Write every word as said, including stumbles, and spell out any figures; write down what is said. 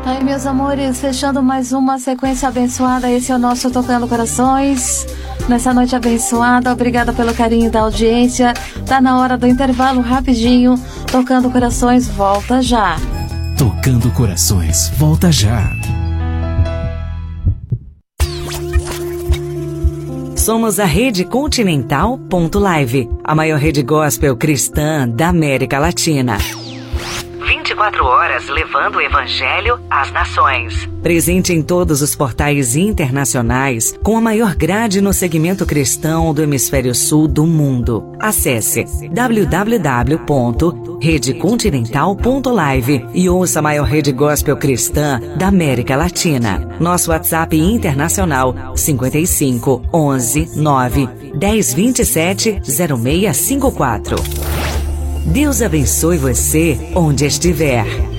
Ai, meus amores, fechando mais uma sequência abençoada. Esse é o nosso Tocando Corações. Nessa noite abençoada, obrigada pelo carinho da audiência. Tá na hora do intervalo rapidinho. Tocando Corações, volta já. Tocando Corações, volta já. Somos a Rede Continental ponto live, a maior rede gospel cristã da América Latina. vinte e quatro horas levando o Evangelho às nações. Presente em todos os portais internacionais, com a maior grade no segmento cristão do hemisfério sul do mundo. Acesse w w w ponto rede continental ponto live e ouça a maior rede gospel cristã da América Latina. Nosso WhatsApp internacional cinquenta e cinco, onze, nove, dez, vinte e sete, zero seis cinco quatro. Deus abençoe você onde estiver.